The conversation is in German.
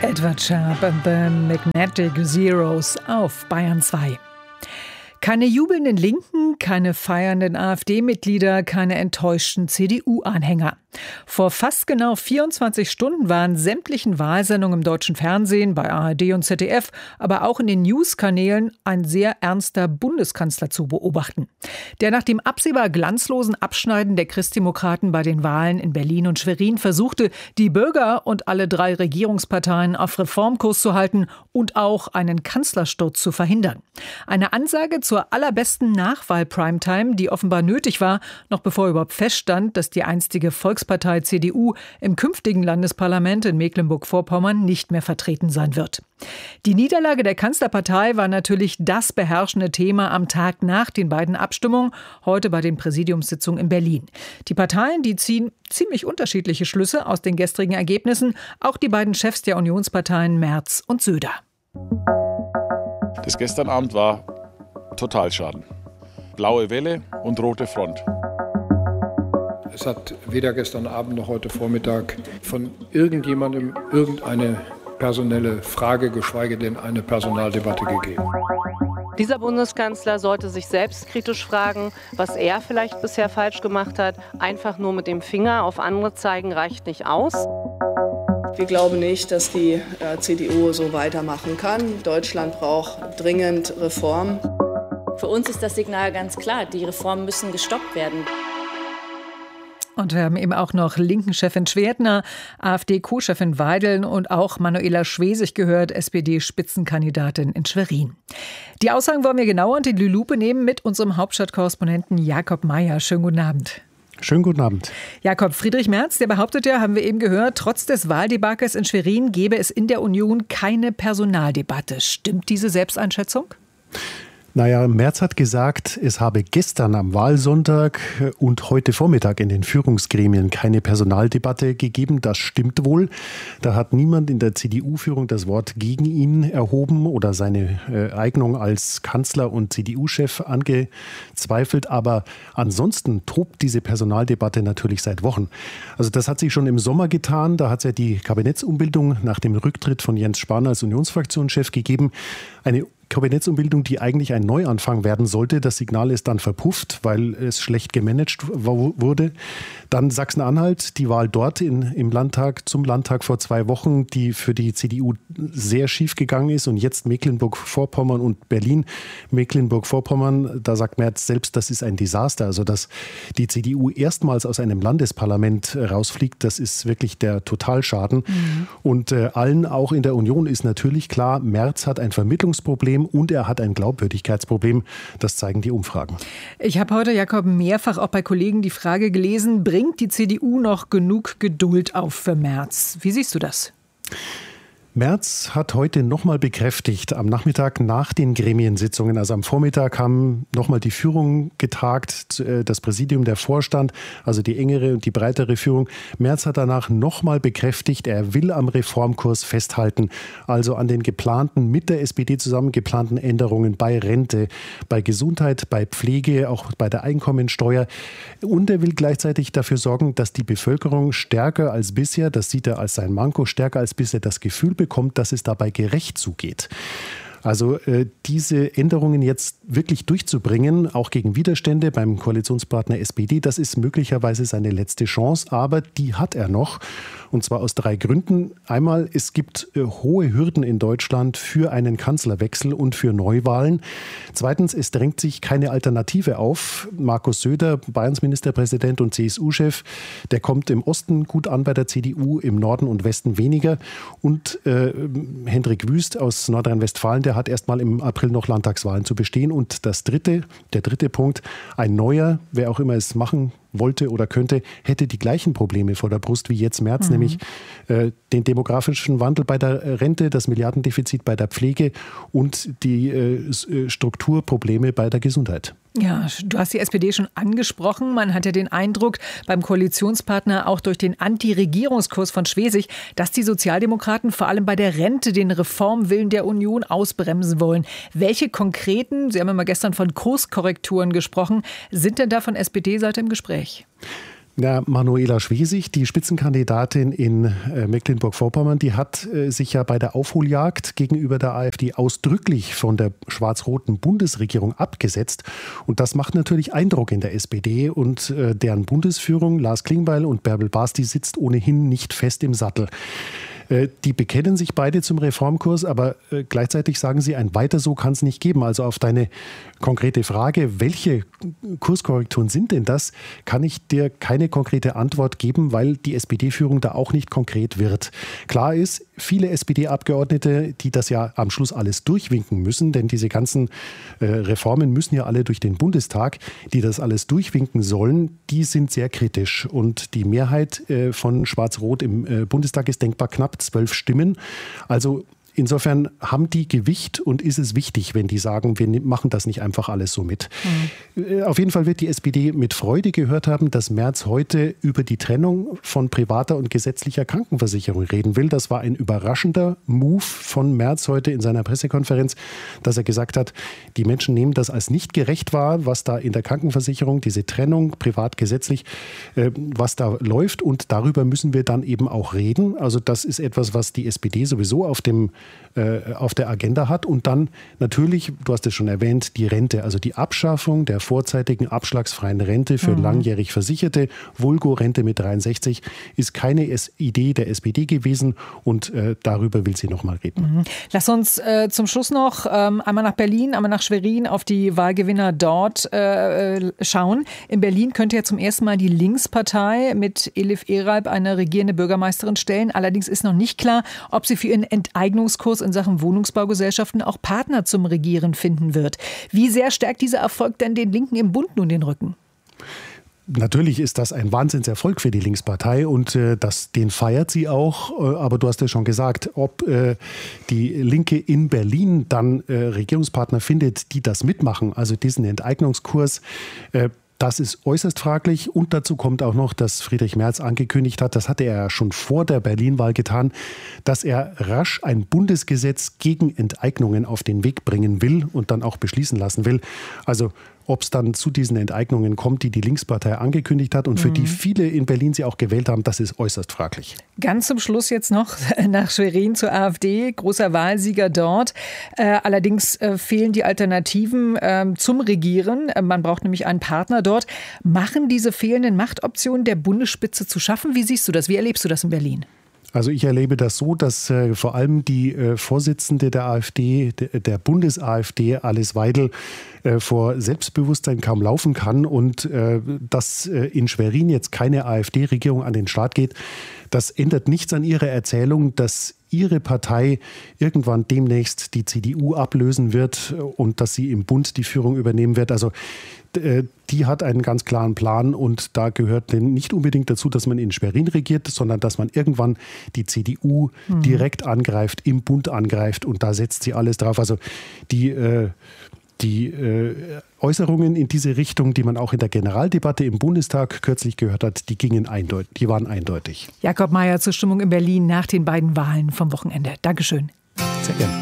Edward Sharpe and the Magnetic Zeros auf Bayern 2. Keine jubelnden Linken, keine feiernden AfD-Mitglieder, keine enttäuschten CDU-Anhänger. Vor fast genau 24 Stunden waren sämtlichen Wahlsendungen im deutschen Fernsehen, bei ARD und ZDF, aber auch in den News-Kanälen ein sehr ernster Bundeskanzler zu beobachten. Der nach dem absehbar glanzlosen Abschneiden der Christdemokraten bei den Wahlen in Berlin und Schwerin versuchte, die Bürger und alle drei Regierungsparteien auf Reformkurs zu halten und auch einen Kanzlersturz zu verhindern. Eine Ansage zur allerbesten Nachwahl-Primetime, die offenbar nötig war, noch bevor überhaupt feststand, dass die einstige Volkspartei CDU im künftigen Landesparlament in Mecklenburg-Vorpommern nicht mehr vertreten sein wird. Die Niederlage der Kanzlerpartei war natürlich das beherrschende Thema am Tag nach den beiden Abstimmungen, heute bei den Präsidiumssitzungen in Berlin. Die Parteien, die ziehen ziemlich unterschiedliche Schlüsse aus den gestrigen Ergebnissen, auch die beiden Chefs der Unionsparteien Merz und Söder. Das gestern Abend war Totalschaden. Blaue Welle und rote Front. Es hat weder gestern Abend noch heute Vormittag von irgendjemandem irgendeine personelle Frage, geschweige denn eine Personaldebatte gegeben. Dieser Bundeskanzler sollte sich selbst kritisch fragen, was er vielleicht bisher falsch gemacht hat. Einfach nur mit dem Finger auf andere zeigen reicht nicht aus. Wir glauben nicht, dass die CDU so weitermachen kann. Deutschland braucht dringend Reform. Für uns ist das Signal ganz klar, die Reformen müssen gestoppt werden. Und wir haben eben auch noch Linken-Chefin Schwertner, AfD-Co-Chefin Weidel und auch Manuela Schwesig gehört, SPD-Spitzenkandidatin in Schwerin. Die Aussagen wollen wir genauer unter die Lupe nehmen mit unserem Hauptstadtkorrespondenten Jakob Mayer. Schönen guten Abend. Schönen guten Abend. Jakob, Friedrich Merz, der behauptet ja, haben wir eben gehört, trotz des Wahldebakels in Schwerin gebe es in der Union keine Personaldebatte. Stimmt diese Selbsteinschätzung? Naja, Merz hat gesagt, es habe gestern am Wahlsonntag und heute Vormittag in den Führungsgremien keine Personaldebatte gegeben. Das stimmt wohl. Da hat niemand in der CDU-Führung das Wort gegen ihn erhoben oder seine Eignung als Kanzler und CDU-Chef angezweifelt. Aber ansonsten tobt diese Personaldebatte natürlich seit Wochen. Also das hat sich schon im Sommer getan. Da hat es ja die Kabinettsumbildung nach dem Rücktritt von Jens Spahn als Unionsfraktionschef gegeben. Eine Kabinettsumbildung, die eigentlich ein Neuanfang werden sollte. Das Signal ist dann verpufft, weil es schlecht gemanagt wurde. Dann Sachsen-Anhalt, die Wahl dort im Landtag, zum Landtag vor 2 Wochen, die für die CDU sehr schief gegangen ist. Und jetzt Mecklenburg-Vorpommern und Berlin. Mecklenburg-Vorpommern, da sagt Merz selbst, das ist ein Desaster. Also dass die CDU erstmals aus einem Landesparlament rausfliegt, das ist wirklich der Totalschaden. Und allen, auch in der Union, ist natürlich klar, Merz hat ein Vermittlungsproblem und er hat ein Glaubwürdigkeitsproblem. Das zeigen die Umfragen. Ich habe heute, Jakob, mehrfach auch bei Kollegen die Frage gelesen, bringt die CDU noch genug Geduld auf für Merz? Wie siehst du das? Merz hat heute nochmal bekräftigt, am Nachmittag nach den Gremiensitzungen, also am Vormittag haben nochmal die Führung getagt, das Präsidium, der Vorstand, also die engere und die breitere Führung. Merz hat danach nochmal bekräftigt, er will am Reformkurs festhalten, also an den geplanten, mit der SPD zusammen geplanten Änderungen bei Rente, bei Gesundheit, bei Pflege, auch bei der Einkommensteuer. Und er will gleichzeitig dafür sorgen, dass die Bevölkerung stärker als bisher, das sieht er als sein Manko, stärker als bisher das Gefühl bekommt, dass es dabei gerecht zugeht. Also diese Änderungen jetzt wirklich durchzubringen, auch gegen Widerstände beim Koalitionspartner SPD, das ist möglicherweise seine letzte Chance, aber die hat er noch. Und zwar aus 3 Gründen. Einmal, es gibt hohe Hürden in Deutschland für einen Kanzlerwechsel und für Neuwahlen. Zweitens, es drängt sich keine Alternative auf. Markus Söder, Bayerns Ministerpräsident und CSU-Chef, der kommt im Osten gut an bei der CDU, im Norden und Westen weniger. Und Hendrik Wüst aus Nordrhein-Westfalen, der hat erst mal im April noch Landtagswahlen zu bestehen. Und der dritte Punkt, ein neuer, wer auch immer es machen wollte oder könnte, hätte die gleichen Probleme vor der Brust wie jetzt Merz, nämlich den demografischen Wandel bei der Rente, das Milliardendefizit bei der Pflege und die Strukturprobleme bei der Gesundheit. Ja, du hast die SPD schon angesprochen. Man hat ja den Eindruck beim Koalitionspartner auch durch den Anti-Regierungskurs von Schwesig, dass die Sozialdemokraten vor allem bei der Rente den Reformwillen der Union ausbremsen wollen. Welche konkreten, Sie haben ja mal gestern von Kurskorrekturen gesprochen, sind denn da von SPD-Seite im Gespräch? Ja, Manuela Schwesig, die Spitzenkandidatin in Mecklenburg-Vorpommern, die hat sich ja bei der Aufholjagd gegenüber der AfD ausdrücklich von der schwarz-roten Bundesregierung abgesetzt. Und das macht natürlich Eindruck in der SPD. Und deren Bundesführung, Lars Klingbeil und Bärbel Bas, die sitzt ohnehin nicht fest im Sattel. Die bekennen sich beide zum Reformkurs, aber gleichzeitig sagen sie, ein weiter so kann es nicht geben. Also auf deine konkrete Frage, welche Kurskorrekturen sind denn das, kann ich dir keine konkrete Antwort geben, weil die SPD-Führung da auch nicht konkret wird. Klar ist, viele SPD-Abgeordnete, die das ja am Schluss alles durchwinken müssen, denn diese ganzen Reformen müssen ja alle durch den Bundestag, die das alles durchwinken sollen, die sind sehr kritisch. Und die Mehrheit von Schwarz-Rot im Bundestag ist denkbar knapp 12 Stimmen. Also insofern haben die Gewicht und ist es wichtig, wenn die sagen, wir machen das nicht einfach alles so mit. Auf jeden Fall wird die SPD mit Freude gehört haben, dass Merz heute über die Trennung von privater und gesetzlicher Krankenversicherung reden will. Das war ein überraschender Move von Merz heute in seiner Pressekonferenz, dass er gesagt hat, die Menschen nehmen das als nicht gerecht wahr, was da in der Krankenversicherung, diese Trennung privat-gesetzlich, was da läuft. Und darüber müssen wir dann eben auch reden. Also das ist etwas, was die SPD sowieso auf der Agenda hat. Und dann natürlich, du hast es schon erwähnt, die Rente, also die Abschaffung der vorzeitigen abschlagsfreien Rente für langjährig Versicherte, Vulgo-Rente mit 63, ist keine Idee der SPD gewesen und darüber will sie noch mal reden. Lass uns zum Schluss noch einmal nach Berlin, einmal nach Schwerin auf die Wahlgewinner dort schauen. In Berlin könnte ja zum ersten Mal die Linkspartei mit Elif Eralp eine regierende Bürgermeisterin stellen. Allerdings ist noch nicht klar, ob sie für ihren Enteignungskurs in Sachen Wohnungsbaugesellschaften auch Partner zum Regieren finden wird. Wie sehr stärkt dieser Erfolg denn den Linken im Bund nun den Rücken? Natürlich ist das ein Wahnsinnserfolg für die Linkspartei und den feiert sie auch. Aber du hast ja schon gesagt, ob die Linke in Berlin dann Regierungspartner findet, die das mitmachen, also diesen Enteignungskurs, das ist äußerst fraglich. Und dazu kommt auch noch, dass Friedrich Merz angekündigt hat, das hatte er ja schon vor der Berlin-Wahl getan, dass er rasch ein Bundesgesetz gegen Enteignungen auf den Weg bringen will und dann auch beschließen lassen will. Also ob es dann zu diesen Enteignungen kommt, die die Linkspartei angekündigt hat und für die viele in Berlin sie auch gewählt haben, das ist äußerst fraglich. Ganz zum Schluss jetzt noch nach Schwerin zur AfD, großer Wahlsieger dort. Allerdings fehlen die Alternativen zum Regieren. Man braucht nämlich einen Partner dort. Machen diese fehlenden Machtoptionen der Bundesspitze zu schaffen? Wie siehst du das? Wie erlebst du das in Berlin? Also ich erlebe das so, dass vor allem die Vorsitzende der AfD, der Bundes-AfD, Alice Weidel, vor Selbstbewusstsein kaum laufen kann und dass in Schwerin jetzt keine AfD-Regierung an den Start geht, das ändert nichts an ihrer Erzählung, dass ihre Partei irgendwann demnächst die CDU ablösen wird und dass sie im Bund die Führung übernehmen wird. Also die hat einen ganz klaren Plan und da gehört nicht unbedingt dazu, dass man in Schwerin regiert, sondern dass man irgendwann die CDU direkt angreift, im Bund angreift und da setzt sie alles drauf. Also die Äußerungen in diese Richtung, die man auch in der Generaldebatte im Bundestag kürzlich gehört hat, die waren eindeutig. Jakob Mayer zur Stimmung in Berlin nach den beiden Wahlen vom Wochenende. Dankeschön. Sehr gerne.